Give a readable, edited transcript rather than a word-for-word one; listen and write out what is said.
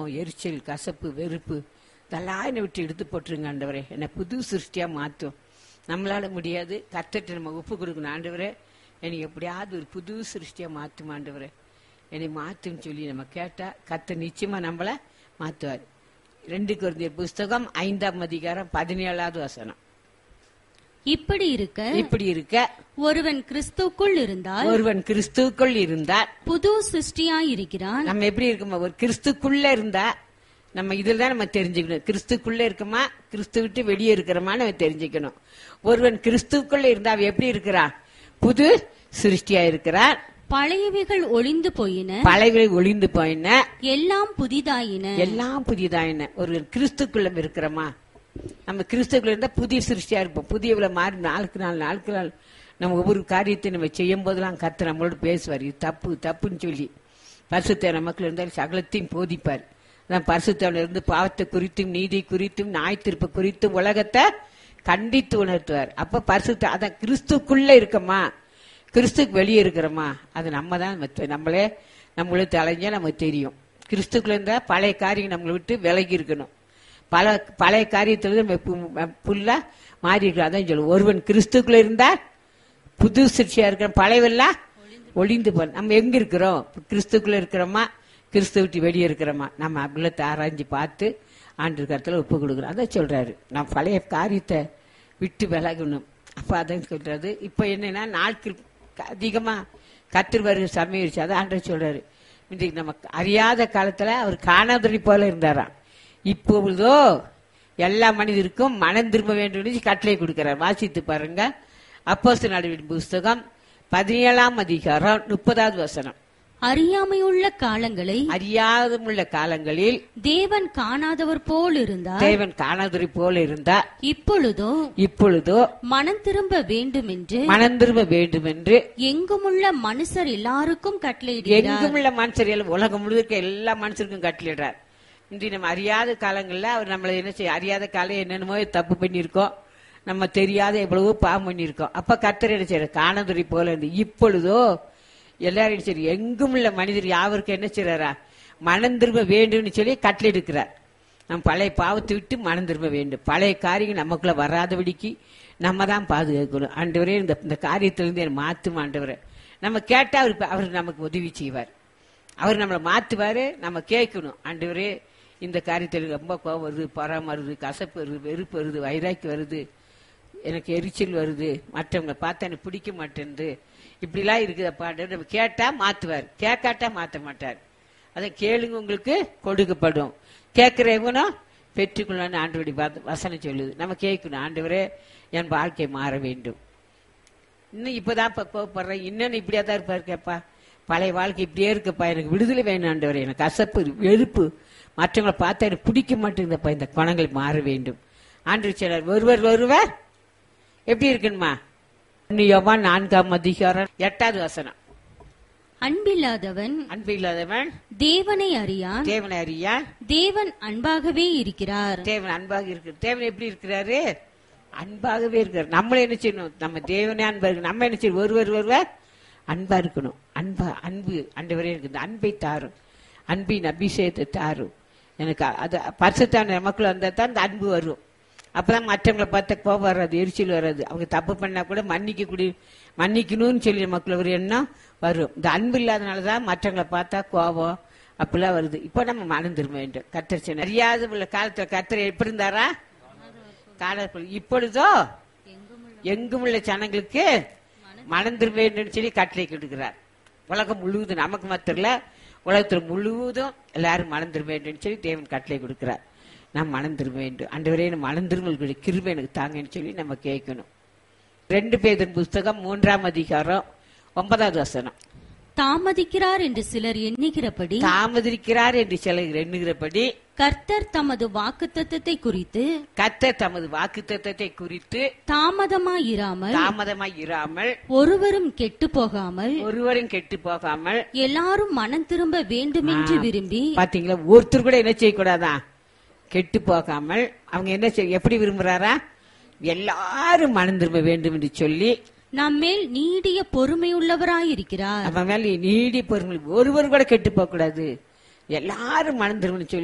கோபம், எரிச்சல், கசப்பு, வெறுப்பு இதெல்லாம் என்னை விட்டு எடுத்து போட்டுருங்க ஆண்டவரே. என்னை புது சிருஷ்டியா மாற்றும். நம்மளால முடியாது, கர்த்தர்ட்ட நம்ம ஒப்பு கொடுக்கணும். ஆண்டவரே என்னை எப்படியாவது ஒரு புது சிருஷ்டியா மாற்றும் ஆண்டவரே, என்னை மாற்றுன்னு சொல்லி நம்ம கேட்டா கர்த்தர் நிச்சயமா நம்மள மாற்றுவார். 2 கொரிந்தியர் புஸ்தகம் 5ஆம் அதிகாரம் 17வது வசனம். இப்படி இருக்க ஒருவன் கிறிஸ்துவுக்குள் இருந்தால் புது சிருஷ்டியாயிருக்கிறான். நம்ம எப்படி இருக்கோமா? ஒரு கிறிஸ்துக்குள்ள இருந்தா நம்ம இதுல தான் நம்ம தெரிஞ்சுக்கணும். கிறிஸ்துக்குள்ள இருக்கமா, கிறிஸ்து விட்டு வெளியே இருக்கிறோமா நம்ம தெரிஞ்சுக்கணும். ஒருவன் கிறிஸ்துக்குள்ள இருந்தா அவன் எப்படி இருக்கிறான்? புது சிருஷ்டியா இருக்கிறான். பழையவைகள் ஒளிந்து போயின, எல்லாம் புதிதாயின. ஒரு கிறிஸ்துக்குள்ள இருக்கிறோமா? நம்ம கிறிஸ்துக்குள்ள இருந்தா புதிய சிருஷ்டியா இருப்போம். புதியவள மாறி நாளுக்கு நாள் நம்ம ஒவ்வொரு காரியத்தை நம்ம செய்யும் போதெல்லாம் கர்த்தர் நம்மளோட பேசுவார். இது தப்புன்னு சொல்லி பரிசுத்த நமக்குள்ள இருந்தால் சகலத்தையும் போதிப்பார். பரிசுத்தவன் இருந்து பாவத்தை குறித்தும் நீதி குறித்தும் நியாயத்தீர்ப்பு குறித்தும் உலகத்தை கண்டித்து உணர்த்துவார். அப்ப பரிசுத்த அதான் கிறிஸ்துக்குள்ள இருக்கமா, கிறிஸ்துக்கு வெளியே இருக்கிறோமா, அது நம்ம தான் நம்மளே தலைஞ்சா நமக்கு தெரியும். கிறிஸ்துக்குள்ள இருந்தா பழைய காரியம் நம்மளை விட்டு விலகி இருக்கணும். பழைய காரியத்துல நம்ம புல்லா மாறி இருக்கணும். அதான் சொல்லுவோம், ஒருவன் கிறிஸ்துக்குள்ள இருந்தா புது சிருஷ்டியா இருக்கிற, பழையவெல்லாம் ஒளிந்து போ. நம்ம எங்க இருக்கிறோம்? கிறிஸ்துக்குள்ள இருக்கிறோமா, கிறிஸ்து விட்டு வெளியே இருக்கிறோமா? நம்ம உள்ளத்தை ஆராய்ஞ்சு பார்த்து ஆண்டு கருத்துல ஒப்பு கொடுக்குறோம். அதான் சொல்றாரு, நான் பழைய காரியத்தை விட்டு விலகணும். அப்ப அதான் சொல்றாரு. இப்ப என்னன்னா நாட்கள் அதிகமா கர்த்தர் வருகிற சமயம். அதான் ஆண்டவர் சொல்றாரு, இன்றைக்கு நம்ம அறியாத காலத்துல அவர் காணாதொழி போல இருந்தாராம். இப்பொழுதோ எல்லா மனிதருக்கும் மனம் திரும்ப வேண்டும் கட்டளை கொடுக்கிறார். வாசித்து பாருங்க. அப்போஸ்தலர் நடவடிக்கைகளின் புஸ்தகம் 17ஆம் அதிகாரம் 30வது வசனம். அறியாமையுள்ள காலங்களில் தேவன் காணாதவர் போல் இருந்தார். இப்பொழுதோ மனம் திரும்ப வேண்டும் என்று எங்குமுள்ள மனுஷர் எல்லாருக்கும் கட்டளையிடுகிறார். உலகம் முழுக்க எல்லா மனுஷருக்கும் கட்டளையிடுறார். இன்று நம்ம அறியாத காலங்கள்ல அவர் நம்மள என்ன செய்ய, அறியாத காலம் என்னென்னமோ தப்பு பண்ணிருக்கோம், நம்ம தெரியாத எவ்வளவோ பாவம் பண்ணிருக்கோம். அப்ப கர்த்தர் என்ன செய்யற, காணாதொழி போல இருந்து இப்பொழுதோ எல்லாரும் சரி எங்கும் உள்ள மனிதர் யாவருக்கு என்ன செய்யறாரா, மனம் திரும்ப வேண்டும்னு சொல்லி கட்டளை எடுக்கிறார். நம்ம பழைய பாவத்தை விட்டு மனம் திரும்ப வேண்டும். பழைய காரியங்கள் நமக்குள்ள வராதபடிக்கு நம்ம தான் பாதுகாக்கணும். ஆண்டவரே இந்த காரியத்திலிருந்து மாற்றும் ஆண்டவரை நம்ம கேட்டா அவர் நமக்கு உதவி செய்வார். அவர் நம்மளை மாத்துவாரு. நம்ம கேட்கணும், ஆண்டவரே இந்த காரியத்தில் ரொம்ப கோபம் வருது, பொறாம வருது, கசப்பு வருது, வெறுப்பு வருது, வைராக்கி வருது, எனக்கு எரிச்சல் வருது, மற்றவங்களை பார்த்தா எனக்கு பிடிக்க மாட்டேன்து, இப்படிலாம் இருக்குதப்பா. நம்ம கேட்டா மாத்துவார், கேட்காட்டா மாற்ற மாட்டார். அதை கேளுங்க உங்களுக்கு கொடுக்கப்படும், கேட்கிறவனும் பெற்றுக்கொள்ளு ஆண்டவருடைய வசனம் சொல்லுது. நம்ம கேட்கணும், ஆண்டவரே என் வாழ்க்கை மாற வேண்டும். இன்னும் இப்பதான் கோவப்படுறேன், இன்னும் இப்படியா தான் இருப்பாரு, கேப்பா பழைய வாழ்க்கை இப்படியே இருக்குப்பா, எனக்கு விடுதலை வேணும் ஆண்டவரே, எனக்கு கசப்பு வெறுப்பு மற்றவங்களை பார்த்தா எனக்கு பிடிக்க மாட்டேங்குதப்பா, இந்த குணங்கள் மாற வேண்டும். ஆண்டவர் சொன்னார், ஒருவர் எப்படி இருக்குமா? யோவான் 4ஆம் அதிகாரம் 8வது வசனம். அன்பில்லாதவன் தேவனை அறியான், தேவன் அன்பாகவே இருக்கிறார். தேவன் எப்படி இருக்கிறாரு? அன்பாகவே இருக்கிறார். நம்மள என்ன செய்யணும்? நம்ம தேவனே அன்பா இருக்கு. நம்ம என்ன செய்யணும்? ஒருவர் அன்பா இருக்கணும். அன்பு ஆண்டவரே இருக்குது. அன்பை தாரும், அன்பின் அபிஷேகத்தை தாரும். எனக்கு அது பரிசுத்தான நமக்குள்ள வந்தா தான் இந்த அன்பு வரும். அப்பதான் மற்றவங்களை பார்த்த கோபம் வராது, எரிச்சல் வராது. அவங்க தப்பு பண்ணா கூட மன்னிக்கணும்னு சொல்லி நமக்குள்ள ஒரு எண்ணம் வரும். இந்த அன்பு இல்லாதனாலதான் மற்றவங்களை பார்த்தா கோபம் அப்படிலாம் வருது. இப்போ நம்ம மனம் திரும்ப வேண்டும். கர்த்தர் அறியாத உள்ள காலத்துல கர்த்தர் எப்படி இருந்தாரா? இப்பொழுதோ எங்கும் உள்ள ஜனங்களுக்கு மனம் திரும்ப வேண்டும் சொல்லி கட்டளை கொடுக்கிறார். உலகம் முழுவதும், நமக்கு மாத்திரம் இல்ல, உலகத்துல முழுவதும் எல்லாரும் மனம் திரும்ப வேண்டும் சொல்லி தேவன் கட்டளை கொடுக்கிறார். நாம் மனம் திரும்ப வேண்டும். ஆண்டவரே மனம் திரும்ப கிருபை எனக்கு தாங்கன்னு சொல்லி நம்ம கேட்கணும். 2 பேதுரு புஸ்தகம் 3ஆம் அதிகாரம் 9வது வசனம். தாமதிக்கிறார் என்று சிலர் எண்ணுகிறபடி கர்த்தர் தமது வாக்குத்தத்தத்தை குறித்து தாமதமாயிராமல் ஒருவரும் கெட்டு போகாமல் எல்லாரும் மனம் திரும்ப வேண்டும் என்று விரும்பி. பாத்தீங்களா, ஒருத்தர் கூட என்ன செய்யக்கூடாதான், கெட்டு போகாமல். அவங்க என்ன எப்படி விரும்புறாரா? எல்லாரும் மனம் திரும்ப வேண்டும் என்று சொல்லி நம்மேல் நீடிய பொறுமையுள்ளவராயிருக்கிறார். நம்ம மேல நீடிய பொறுமை, ஒருவர் கூட கெட்டு போக கூடாது, எல்லாரும் மனம் திரும்பணும் சொல்லி